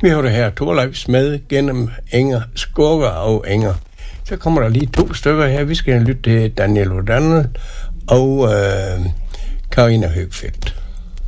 Vi har det her Thorleifs med gennem enger, skugger og enger. Så kommer der lige 2 stykker her. Vi skal lytte til Daniel O'Donnell og Karina Høgfeldt.